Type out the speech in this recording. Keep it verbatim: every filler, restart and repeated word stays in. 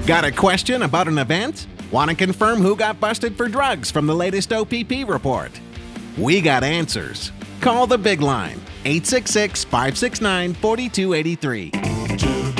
Got a question about an event? Want to confirm who got busted for drugs from the latest O P P report? We got answers. Call the big line, eight six six, five six nine, four two eight three.